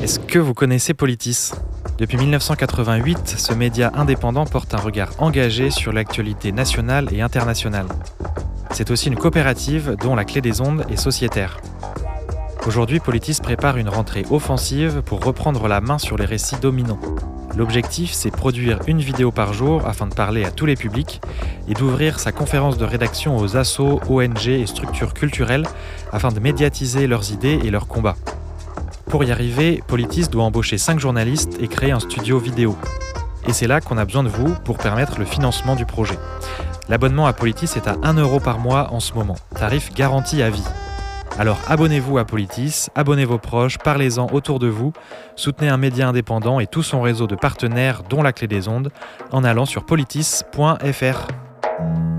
Est-ce que vous connaissez Politis ? Depuis 1988, ce média indépendant porte un regard engagé sur l'actualité nationale et internationale. C'est aussi une coopérative dont la clé des ondes est sociétaire. Aujourd'hui, Politis prépare une rentrée offensive pour reprendre la main sur les récits dominants. L'objectif, c'est produire une vidéo par jour afin de parler à tous les publics et d'ouvrir sa conférence de rédaction aux assos, ONG et structures culturelles afin de médiatiser leurs idées et leurs combats. Pour y arriver, Politis doit embaucher 5 journalistes et créer un studio vidéo. Et c'est là qu'on a besoin de vous pour permettre le financement du projet. L'abonnement à Politis est à 1 € par mois en ce moment, tarif garanti à vie. Alors abonnez-vous à Politis, abonnez vos proches, parlez-en autour de vous, soutenez un média indépendant et tout son réseau de partenaires dont la clé des ondes en allant sur politis.fr.